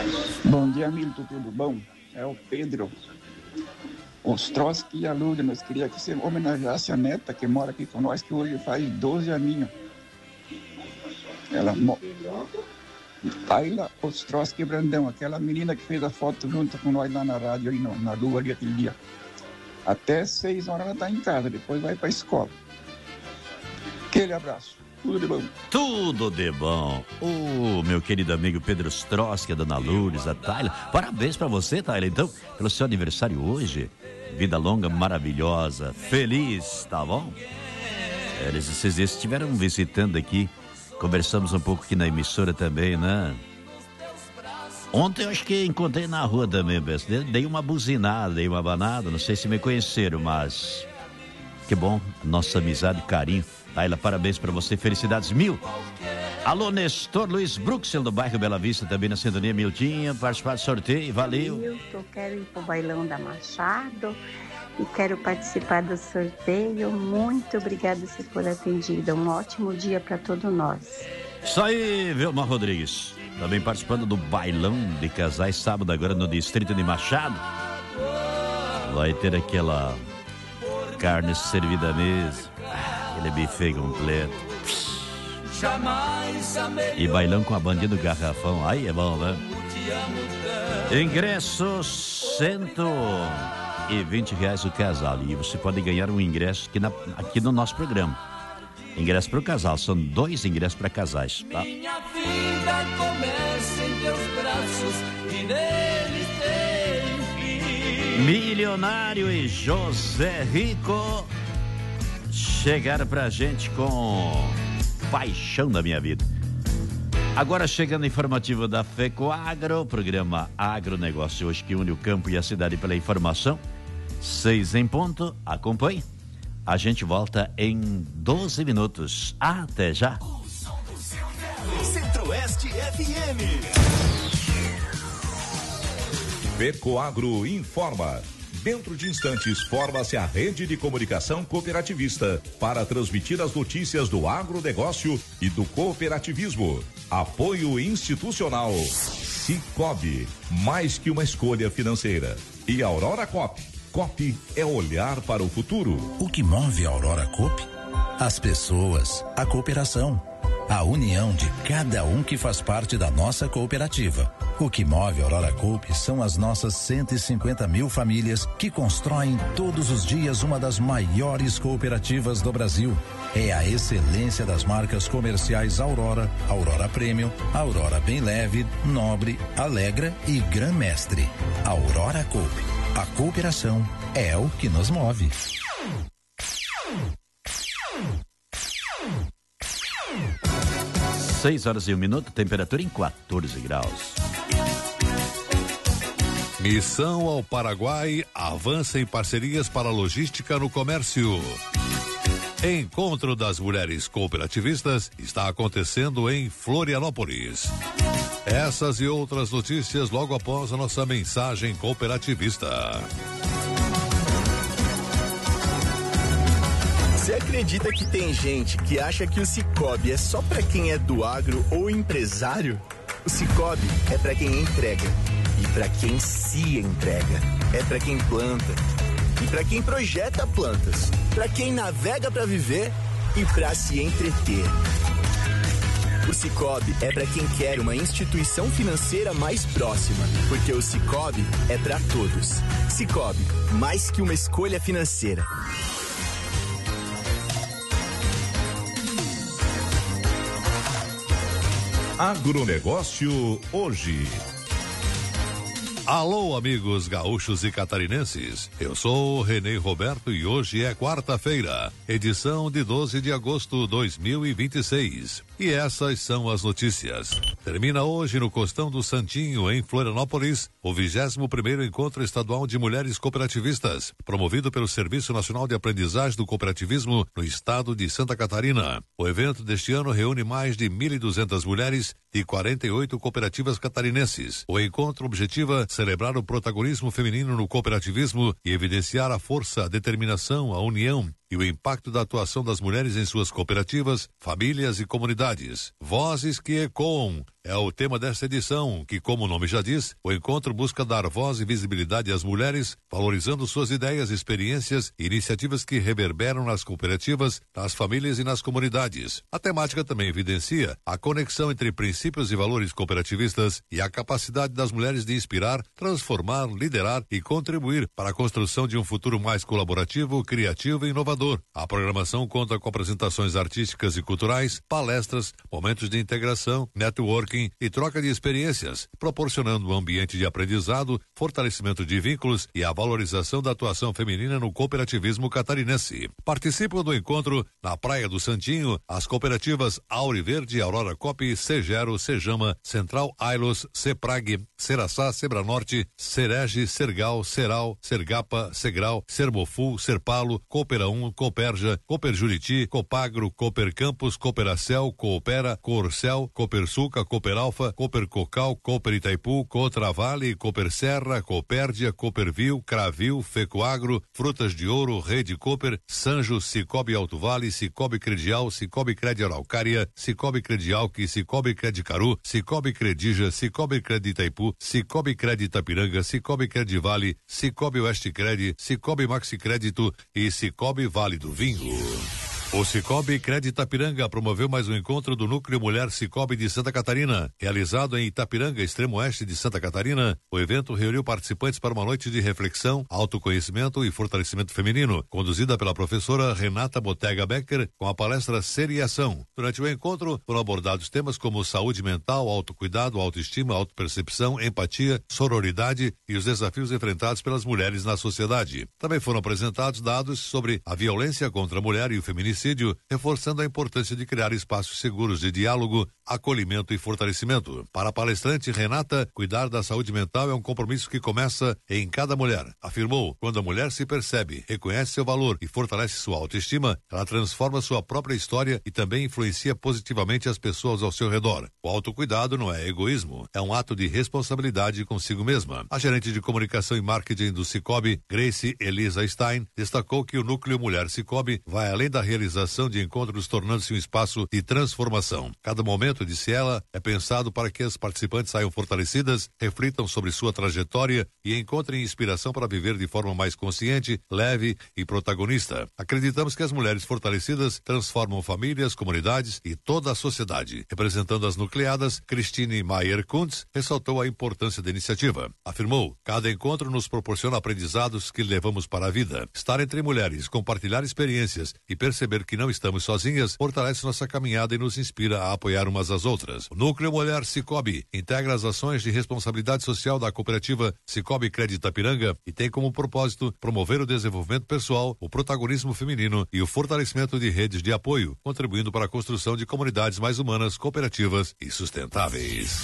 Bom dia, Milton, tudo bom? É o Pedro. Ostroski e a Lúlia, nós queríamos que você homenageasse a neta que mora aqui com nós, que hoje faz 12 aninhos. Ela Ayla Ostroski Brandão, aquela menina que fez a foto junto com nós lá na rádio, aí na rua ali aquele dia. Até 6 horas ela está em casa, depois vai para a escola. Aquele abraço. Tudo de bom. Tudo de bom. Meu querido amigo Pedro Ostroski, a dona Lourdes, a Tayla. Parabéns pra você, Tayla, então, pelo seu aniversário hoje. Vida longa, maravilhosa, feliz, tá bom? Vocês estiveram visitando aqui, conversamos um pouco aqui na emissora também, né? Ontem eu acho que encontrei na rua também, dei uma buzinada, dei uma abanada, não sei se me conheceram, mas que bom, nossa amizade e carinho. Tayla, parabéns pra você, felicidades mil. Alô, Nestor Luiz Bruxel, do bairro Bela Vista, também na sintonia. Miltinha, participar do sorteio, valeu. Milton, quero ir pro bailão da Machado e quero participar do sorteio. Muito obrigada por ter atendido. Um ótimo dia para todos nós. Isso aí, Vilma Rodrigues. Também participando do bailão de casais, sábado agora no distrito de Machado. Vai ter aquela carne servida à mesa. Aquele buffet completo. E bailão com a bandinha do garrafão. Aí é bom, né? Ingressos R$120 o casal. E você pode ganhar um ingresso aqui no nosso programa. Ingresso para o casal. São 2 ingressos para casais, tá? Minha vida começa em teus braços e neles tem fim. Milionário e José Rico chegaram pra gente com Paixão da Minha Vida. Agora chegando informativo da FECOAGRO, programa Agronegócio hoje que une o campo e a cidade pela informação. 6 em ponto, acompanhe. A gente volta em 12 minutos. Até já. Centro-Oeste FM. FECOAGRO informa. Dentro de instantes, forma-se a rede de comunicação cooperativista para transmitir as notícias do agronegócio e do cooperativismo. Apoio institucional. Cicobi, mais que uma escolha financeira. E Aurora Coop. Coop é olhar para o futuro. O que move a Aurora Coop? As pessoas, a cooperação, a união de cada um que faz parte da nossa cooperativa. O que move a Aurora Coop são as nossas 150 mil famílias que constroem todos os dias uma das maiores cooperativas do Brasil. É a excelência das marcas comerciais Aurora, Aurora Premium, Aurora Bem Leve, Nobre, Alegra e Gran Mestre. Aurora Coop. A cooperação é o que nos move. 6 horas e 1 minuto, temperatura em 14 graus. Missão ao Paraguai avança em parcerias para logística no comércio. Encontro das mulheres cooperativistas está acontecendo em Florianópolis. Essas e outras notícias logo após a nossa mensagem cooperativista. Você acredita que tem gente que acha que o Cicobi é só para quem é do agro ou empresário? O Cicobi é para quem entrega e para quem se entrega. É para quem planta e para quem projeta plantas, para quem navega para viver e para se entreter. O Cicobi é para quem quer uma instituição financeira mais próxima, porque o Cicobi é para todos. Cicobi, mais que uma escolha financeira. Agronegócio hoje. Alô, amigos gaúchos e catarinenses. Eu sou o Renê Roberto e hoje é quarta-feira, edição de 12 de agosto de 2026. E essas são as notícias. Termina hoje no Costão do Santinho, em Florianópolis, o 21º Encontro Estadual de Mulheres Cooperativistas, promovido pelo Serviço Nacional de Aprendizagem do Cooperativismo no estado de Santa Catarina. O evento deste ano reúne mais de 1.200 mulheres de 48 cooperativas catarinenses. O encontro objetiva celebrar o protagonismo feminino no cooperativismo e evidenciar a força, a determinação, a união e o impacto da atuação das mulheres em suas cooperativas, famílias e comunidades. Vozes que ecoam é o tema desta edição, que, como o nome já diz, o encontro busca dar voz e visibilidade às mulheres, valorizando suas ideias, experiências e iniciativas que reverberam nas cooperativas, nas famílias e nas comunidades. A temática também evidencia a conexão entre princípios e valores cooperativistas e a capacidade das mulheres de inspirar, transformar, liderar e contribuir para a construção de um futuro mais colaborativo, criativo e inovador. A programação conta com apresentações artísticas e culturais, palestras, momentos de integração, networking e troca de experiências, proporcionando um ambiente de aprendizado, fortalecimento de vínculos e a valorização da atuação feminina no cooperativismo catarinense. Participam do encontro na Praia do Santinho as cooperativas Auriverde, Aurora Coop, Segero, Sejama, Central Ailos, Seprag, Seraçá, Sebranorte, Serege, Sergal, Seral, Sergapa, Segral, Sermoful, Serpalo, Coopera 1, Cooperja, Cooper Juriti, Copagro, Cooper Campos, Cooperacel, Coopera, Corcel, Coopersuca, Cooper Alfa, Cooper Cocal, Cooper Itaipu, Cotravale, Cooper Serra, Coopérdia, Coopervil, Cravil, Fecoagro, Frutas de Ouro, Rede Cooper, Sanjo, Cicobi Alto Vale, Cicobi Credial, Cicobi Credi Araucária, Cicobi Credialque, Cicobi Credicaru, Cicobi Credija, Cicobi Credi Itaipu, Cicobi Credi Itapiranga, Cicobi Credi Vale, Cicobi Oeste Credi, Cicobi Maxi Crédito e Cicobi Vale do Vinho. O Cicobi Credi Itapiranga promoveu mais um encontro do Núcleo Mulher Cicobi de Santa Catarina. Realizado em Itapiranga, extremo oeste de Santa Catarina, o evento reuniu participantes para uma noite de reflexão, autoconhecimento e fortalecimento feminino, conduzida pela professora Renata Bottega Becker, com a palestra Ser e Ação. Durante o encontro, foram abordados temas como saúde mental, autocuidado, autoestima, autopercepção, empatia, sororidade e os desafios enfrentados pelas mulheres na sociedade. Também foram apresentados dados sobre a violência contra a mulher e o feminicídio, reforçando a importância de criar espaços seguros de diálogo, acolhimento e fortalecimento. Para a palestrante Renata, cuidar da saúde mental é um compromisso que começa em cada mulher. Afirmou, quando a mulher se percebe, reconhece seu valor e fortalece sua autoestima, ela transforma sua própria história e também influencia positivamente as pessoas ao seu redor. O autocuidado não é egoísmo, é um ato de responsabilidade consigo mesma. A gerente de comunicação e marketing do Cicobi, Grace Elisa Stein, destacou que o Núcleo Mulher Cicobi vai além da realização de encontros, tornando-se um espaço de transformação. Cada momento, disse ela, é pensado para que as participantes saiam fortalecidas, reflitam sobre sua trajetória e encontrem inspiração para viver de forma mais consciente, leve e protagonista. Acreditamos que as mulheres fortalecidas transformam famílias, comunidades e toda a sociedade. Representando as nucleadas, Christine Maier-Kuntz ressaltou a importância da iniciativa. Afirmou, cada encontro nos proporciona aprendizados que levamos para a vida. Estar entre mulheres, compartilhar experiências e perceber que não estamos sozinhas, fortalece nossa caminhada e nos inspira a apoiar umas às outras. O Núcleo Mulher Cicobi integra as ações de responsabilidade social da cooperativa Cicobi Credi Itapiranga e tem como propósito promover o desenvolvimento pessoal, o protagonismo feminino e o fortalecimento de redes de apoio, contribuindo para a construção de comunidades mais humanas, cooperativas e sustentáveis.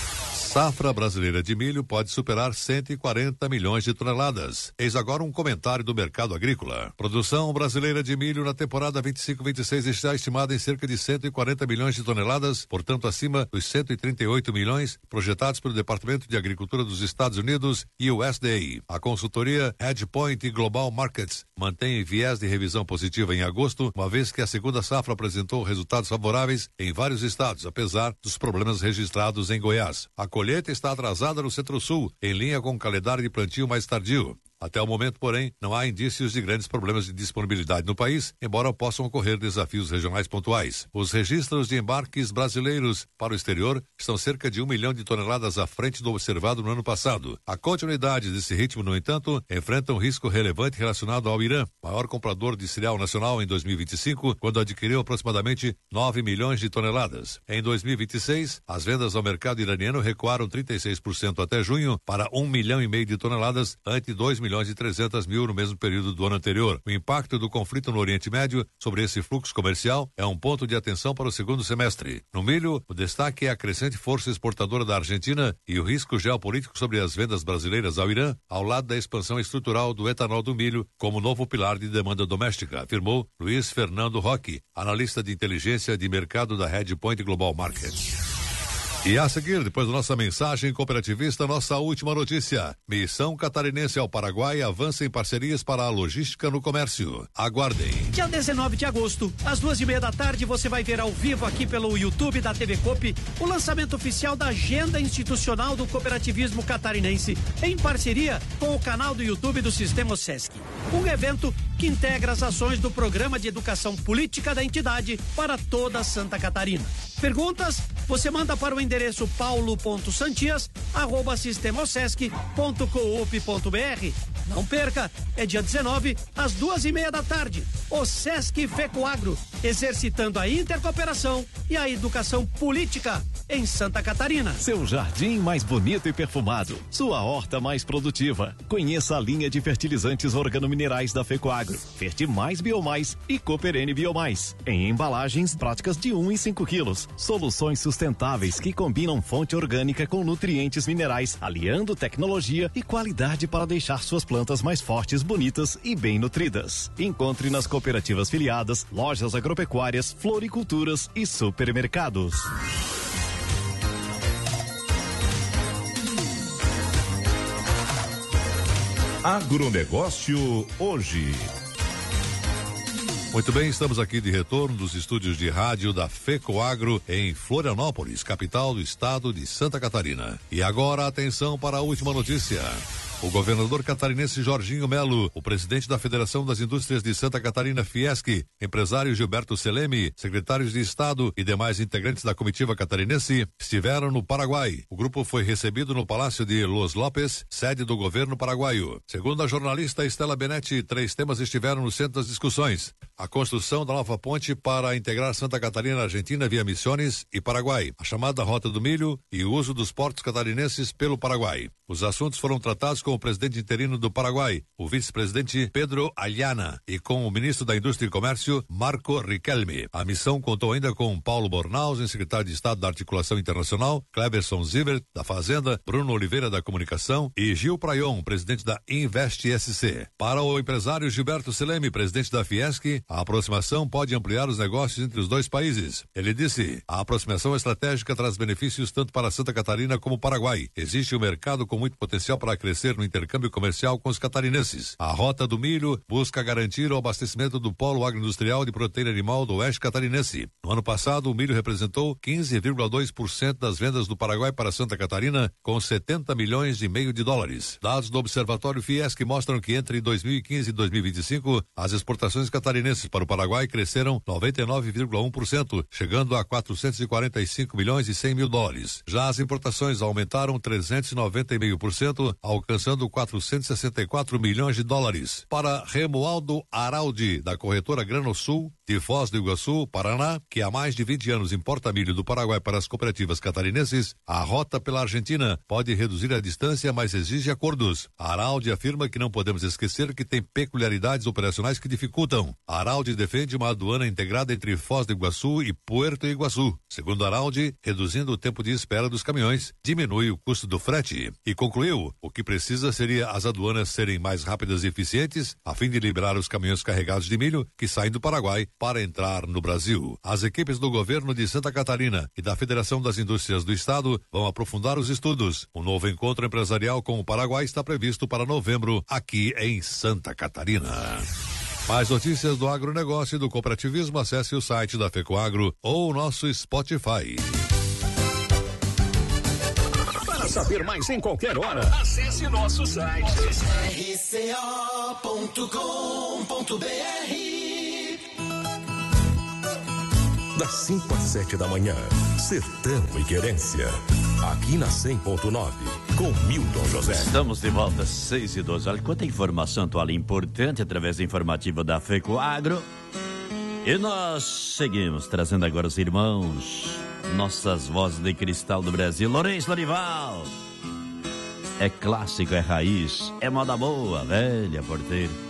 Safra brasileira de milho pode superar 140 milhões de toneladas. Eis agora um comentário do mercado agrícola. Produção brasileira de milho na temporada 25-26 está estimada em cerca de 140 milhões de toneladas, portanto acima dos 138 milhões projetados pelo Departamento de Agricultura dos Estados Unidos e o USDA. A consultoria Hedgepoint Global Markets mantém viés de revisão positiva em agosto, uma vez que a segunda safra apresentou resultados favoráveis em vários estados, apesar dos problemas registrados em Goiás. A colheita está atrasada no Centro-Sul, em linha com o calendário de plantio mais tardio. Até o momento, porém, não há indícios de grandes problemas de disponibilidade no país, embora possam ocorrer desafios regionais pontuais. Os registros de embarques brasileiros para o exterior estão cerca de 1 milhão de toneladas à frente do observado no ano passado. A continuidade desse ritmo, no entanto, enfrenta um risco relevante relacionado ao Irã, maior comprador de cereal nacional em 2025, quando adquiriu aproximadamente 9 milhões de toneladas. Em 2026, as vendas ao mercado iraniano recuaram 36% até junho para 1,5 milhão de toneladas, ante 2 milhões e 300 mil no mesmo período do ano anterior. O impacto do conflito no Oriente Médio sobre esse fluxo comercial é um ponto de atenção para o segundo semestre. No milho, o destaque é a crescente força exportadora da Argentina e o risco geopolítico sobre as vendas brasileiras ao Irã, ao lado da expansão estrutural do etanol do milho como novo pilar de demanda doméstica, afirmou Luiz Fernando Roque, analista de inteligência de mercado da Hedgepoint Global Markets. E a seguir, depois da nossa mensagem cooperativista, nossa última notícia. Missão Catarinense ao Paraguai avança em parcerias para a logística no comércio. Aguardem. Dia 19 de agosto, às 2:30 você vai ver ao vivo aqui pelo YouTube da TV Coop o lançamento oficial da Agenda Institucional do Cooperativismo Catarinense, em parceria com o canal do YouTube do Sistema OSESC. Um evento que integra as ações do Programa de Educação Política da entidade para toda Santa Catarina. Perguntas? Você manda para o endereço paulo.santias@sistemaosesc.coop.br. Não perca, é dia 19, às 2:30. O Sesc Fecoagro, exercitando a intercooperação e a educação política em Santa Catarina. Seu jardim mais bonito e perfumado, sua horta mais produtiva. Conheça a linha de fertilizantes organominerais da Fecoagro, Fertimais Biomais e Cooperene Biomais, em embalagens práticas de 1 e 5 quilos. Soluções sustentáveis que combinam fonte orgânica com nutrientes minerais, aliando tecnologia e qualidade para deixar suas plantas mais fortes, bonitas e bem nutridas. Encontre nas cooperativas filiadas, lojas agropecuárias, floriculturas e supermercados. Agronegócio hoje. Muito bem, estamos aqui de retorno dos estúdios de rádio da Fecoagro em Florianópolis, capital do estado de Santa Catarina. E agora atenção para a última notícia. O governador catarinense Jorginho Melo, o presidente da Federação das Indústrias de Santa Catarina, Fiesc, empresário Gilberto Seleme, secretários de Estado e demais integrantes da comitiva catarinense estiveram no Paraguai. O grupo foi recebido no Palácio de Los Lopes, sede do governo paraguaio. Segundo a jornalista Estela Benetti, 3 temas estiveram no centro das discussões: a construção da nova ponte para integrar Santa Catarina, Argentina via Missões e Paraguai, a chamada Rota do Milho e o uso dos portos catarinenses pelo Paraguai. Os assuntos foram tratados com o presidente interino do Paraguai, o vice-presidente Pedro Ayllana, e com o ministro da Indústria e Comércio, Marco Riquelme. A missão contou ainda com Paulo Bornhausen, secretário de Estado da Articulação Internacional, Cleberson Zivert, da Fazenda, Bruno Oliveira, da Comunicação, e Gil Prayon, presidente da Invest SC. Para o empresário Gilberto Seleme, presidente da Fiesc, a aproximação pode ampliar os negócios entre os dois países. Ele disse: a aproximação estratégica traz benefícios tanto para Santa Catarina como Paraguai. Existe um mercado com muito potencial para crescer no intercâmbio comercial com os catarinenses. A Rota do Milho busca garantir o abastecimento do polo agroindustrial de proteína animal do oeste catarinense. No ano passado, o milho representou 15,2% das vendas do Paraguai para Santa Catarina, com 70 milhões e meio de dólares. Dados do Observatório Fiesc mostram que entre 2015 e 2025, as exportações catarinenses para o Paraguai cresceram 99,1%, chegando a 445 milhões e 100 mil dólares. Já as importações aumentaram 390,5%, alcançando 464 milhões de dólares. Para Remualdo Araldi, da corretora Granosul, de Foz do Iguaçu, Paraná, que há mais de 20 anos importa milho do Paraguai para as cooperativas catarinenses, a rota pela Argentina pode reduzir a distância, mas exige acordos. Araldi afirma que não podemos esquecer que tem peculiaridades operacionais que dificultam. Araldi defende uma aduana integrada entre Foz do Iguaçu e Puerto Iguaçu. Segundo Araldi, reduzindo o tempo de espera dos caminhões, diminui o custo do frete. E concluiu, o que precisa seria as aduanas serem mais rápidas e eficientes, a fim de liberar os caminhões carregados de milho que saem do Paraguai para entrar no Brasil. As equipes do governo de Santa Catarina e da Federação das Indústrias do Estado vão aprofundar os estudos. Um novo encontro empresarial com o Paraguai está previsto para novembro, aqui em Santa Catarina. Mais notícias do agronegócio e do cooperativismo, acesse o site da Fecoagro ou o nosso Spotify. Para saber mais em qualquer hora, acesse nosso site rco.com.br. Das 5 às 7 da manhã, Sertão e Querência, aqui na 100.9, com Milton José. Estamos de volta às 6h12. Olha quanta informação atual importante através da informativa da Fecoagro. E nós seguimos trazendo agora os irmãos, nossas vozes de cristal do Brasil. Lourenço Lorival. É clássico, é raiz, é moda boa, velha porteira.